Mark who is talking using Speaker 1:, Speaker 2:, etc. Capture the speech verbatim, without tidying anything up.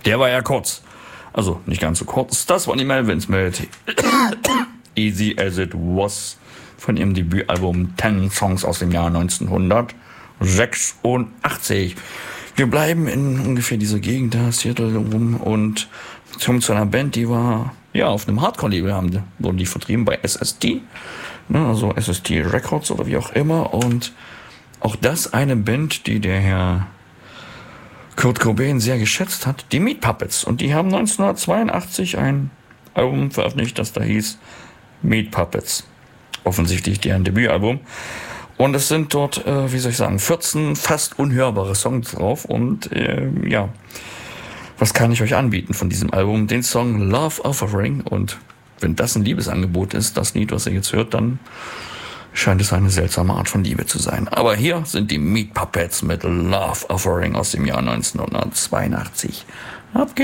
Speaker 1: Der war ja kurz. Also nicht ganz so kurz. Das waren die Melvins mit Easy As It Was von ihrem Debütalbum Ten Songs aus dem Jahr neunzehnhundertsechsundachtzig. Wir bleiben in ungefähr dieser Gegend da, Seattle rum, und kommen zu einer Band, die war ja auf einem Hardcore-Label, haben wurden die vertrieben bei S S T, ne, also S S T Records oder wie auch immer, und auch das eine Band, die der Herr Kurt Cobain sehr geschätzt hat, die Meat Puppets, und die haben neunzehnhundertzweiundachtzig ein Album veröffentlicht, das da hieß Meat Puppets, offensichtlich deren Debütalbum. Und es sind dort, äh, wie soll ich sagen, vierzehn fast unhörbare Songs drauf. Und äh, ja, was kann ich euch anbieten von diesem Album? Den Song Love Offering. Und wenn das ein Liebesangebot ist, das Lied, was ihr jetzt hört, dann scheint es eine seltsame Art von Liebe zu sein. Aber hier sind die Meat Puppets mit Love Offering aus dem Jahr neunzehnhundertzweiundachtzig. Ab geht's.